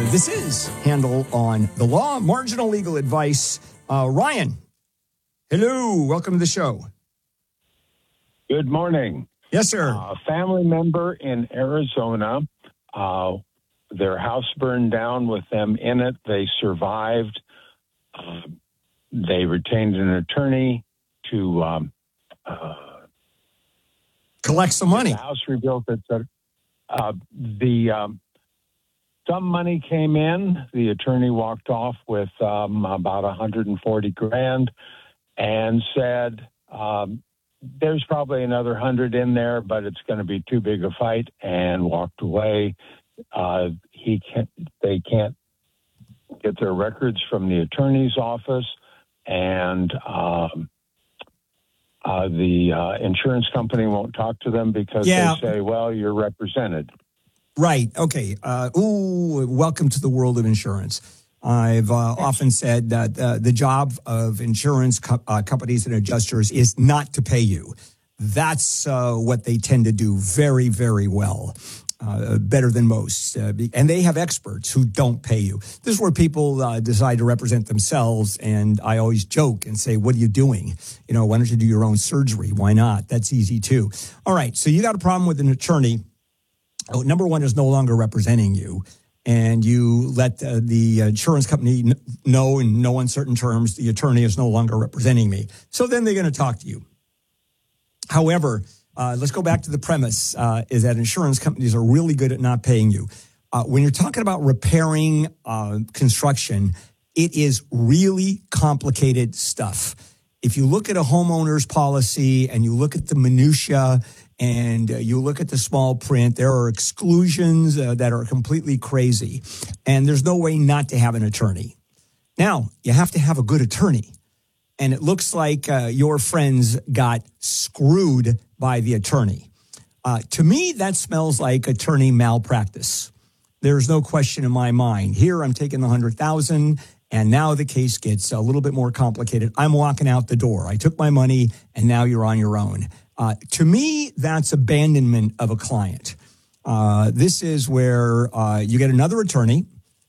This is Handel on the Law, marginal legal advice. Ryan, hello, welcome to the show. Good morning. Yes, sir. A family member in Arizona, their house burned down with them in it. They survived. They retained an attorney to collect some money. The house rebuilt, etc. Some money came in. The attorney walked off with about $140,000 and said, there's probably another 100 in there, but it's going to be too big a fight, and walked away. They can't get their records from the attorney's office, and the insurance company won't talk to them because they say, well, you're represented. Right. Okay. Welcome to the world of insurance. I've often said that the job of insurance companies and adjusters is not to pay you. That's what they tend to do very, very well, better than most. And they have experts who don't pay you. This is where people decide to represent themselves. And I always joke and say, what are you doing? Why don't you do your own surgery? Why not? That's easy, too. All right. So you got a problem with an attorney. Number one is no longer representing you, and you let the insurance company know in no uncertain terms the attorney is no longer representing me. So then they're going to talk to you. However, let's go back to the premise, is that insurance companies are really good at not paying you. When you're talking about repairing construction, it is really complicated stuff. If you look at a homeowner's policy and you look at the minutia and you look at the small print, there are exclusions that are completely crazy. And there's no way not to have an attorney. Now, you have to have a good attorney. And it looks like your friends got screwed by the attorney. To me, that smells like attorney malpractice. There's no question in my mind. Here, I'm taking the $100,000, and now the case gets a little bit more complicated. I'm walking out the door. I took my money, and now you're on your own. To me, that's abandonment of a client. This is where you get another attorney,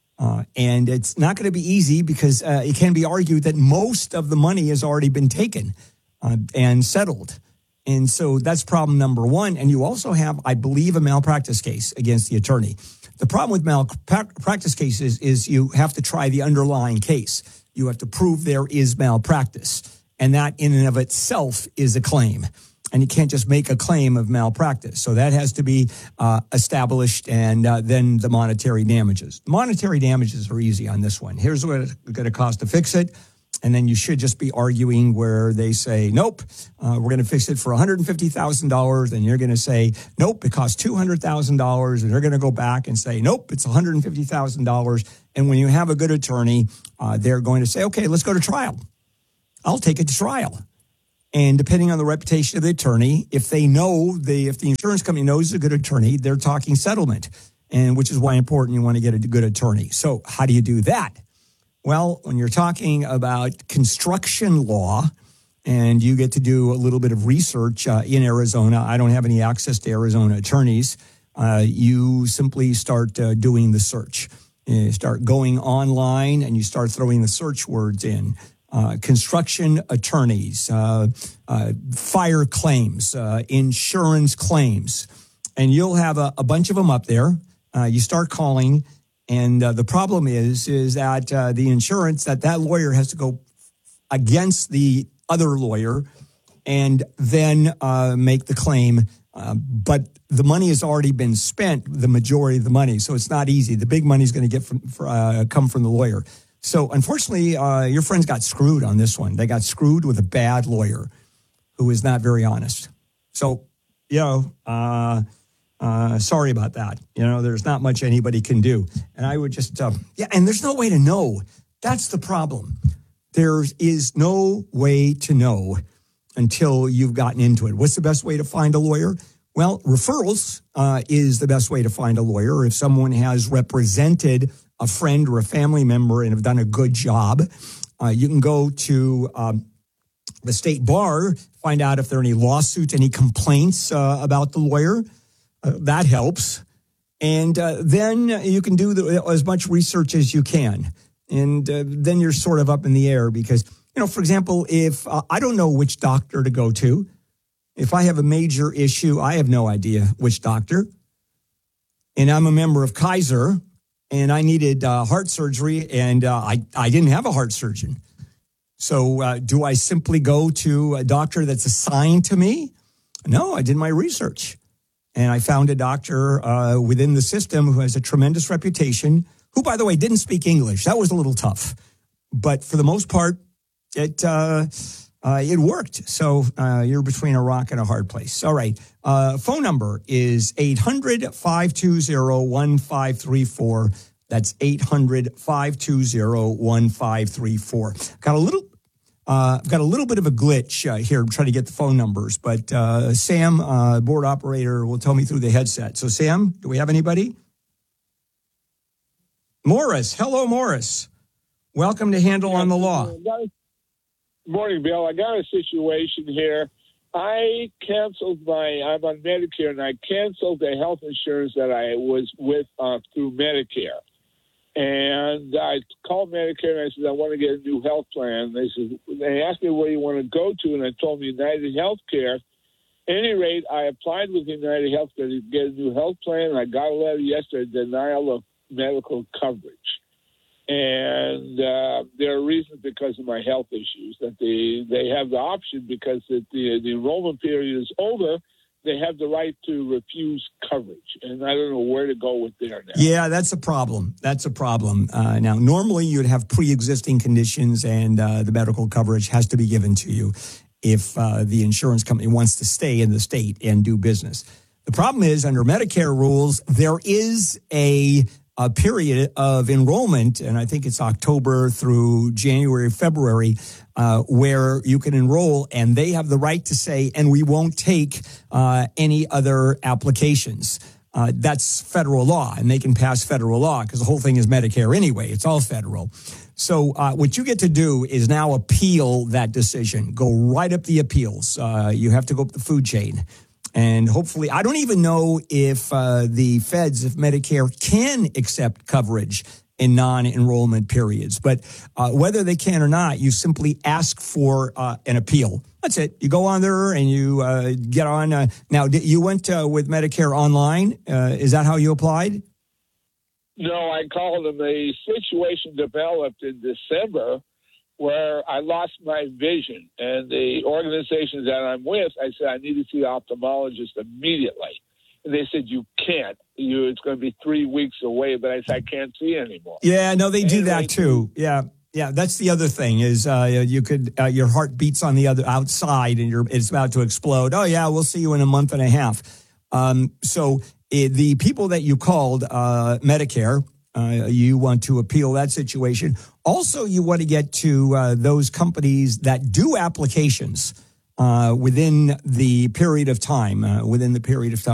and it's not going to be easy because it can be argued that most of the money has already been taken and settled. And so that's problem number one. And you also have, I believe, a malpractice case against the attorney. The problem with malpractice cases is you have to try the underlying case. You have to prove there is malpractice. And that in and of itself is a claim. And you can't just make a claim of malpractice. So that has to be established, and then the monetary damages. Monetary damages are easy on this one. Here's what it's going to cost to fix it. And then you should just be arguing where they say, nope, we're going to fix it for $150,000. And you're going to say, nope, it costs $200,000. And they're going to go back and say, nope, it's $150,000. And when you have a good attorney, they're going to say, okay, let's go to trial. I'll take it to trial. And depending on the reputation of the attorney, if they know, if the insurance company knows a good attorney, they're talking settlement, and which is why important you want to get a good attorney. So how do you do that? Well, when you're talking about construction law and you get to do a little bit of research in Arizona, I don't have any access to Arizona attorneys. You simply start doing the search. You start going online and you start throwing the search words in. Construction attorneys, fire claims, insurance claims, and you'll have a bunch of them up there. You start calling, and the problem is that the insurance, that lawyer has to go against the other lawyer and then make the claim. But the money has already been spent, the majority of the money, so it's not easy. The big money is going to come from the lawyer. So, unfortunately, your friends got screwed on this one. They got screwed with a bad lawyer who is not very honest. So, sorry about that. There's not much anybody can do. And I would just, and there's no way to know. That's the problem. There is no way to know until you've gotten into it. What's the best way to find a lawyer? Well, referrals is the best way to find a lawyer. If someone has represented a friend or a family member and have done a good job, you can go to the state bar, find out if there are any lawsuits, any complaints about the lawyer. That helps. And then you can do as much research as you can. And then you're sort of up in the air because, for example, if I don't know which doctor to go to, if I have a major issue, I have no idea which doctor. And I'm a member of Kaiser, and I needed heart surgery, and I didn't have a heart surgeon. So do I simply go to a doctor that's assigned to me? No, I did my research. And I found a doctor within the system who has a tremendous reputation, who, by the way, didn't speak English. That was a little tough. But for the most part, it worked. So you're between a rock and a hard place. All right. Phone number is 800-520-1534. That's 800-520-1534. I've got a little bit of a glitch here. I'm trying to get the phone numbers, but Sam, board operator, will tell me through the headset. So, Sam, do we have anybody? Morris. Hello, Morris. Welcome to Handle on the Law. Good morning, Bill. I got a situation here. I'm on Medicare, and I canceled the health insurance that I was with through Medicare. And I called Medicare, and I said, I want to get a new health plan. They asked me where you want to go to, and I told them United Healthcare. At any rate, I applied with United Healthcare to get a new health plan, and I got a letter yesterday, denial of medical coverage. And there are reasons because of my health issues that they have the option because the enrollment period is over. They have the right to refuse coverage, and I don't know where to go with there now. Yeah, that's a problem. Now, normally you'd have pre-existing conditions, and the medical coverage has to be given to you if the insurance company wants to stay in the state and do business. The problem is, under Medicare rules, there is a period of enrollment, and I think it's October through January, February, where you can enroll, and they have the right to say, and we won't take any other applications. That's federal law, and they can pass federal law because the whole thing is Medicare anyway. It's all federal. So what you get to do is now appeal that decision. Go right up the appeals. You have to go up the food chain. And hopefully, I don't even know if the feds, if Medicare can accept coverage in non-enrollment periods. But whether they can or not, you simply ask for an appeal. That's it. You go on there and you get on. Now, you went with Medicare online. Is that how you applied? No, I called them. A situation developed in December where I lost my vision. And the organizations that I'm with, I said, I need to see an ophthalmologist immediately. And they said, you can't. It's going to be 3 weeks away. But I said, I can't see anymore. Yeah, no, they do that too. Yeah. That's the other thing is you could your heart beats on the other outside and it's about to explode. Oh, yeah, we'll see you in a month and a half. So the people that you called Medicare, you want to appeal that situation. Also, you want to get to those companies that do applications within the period of time,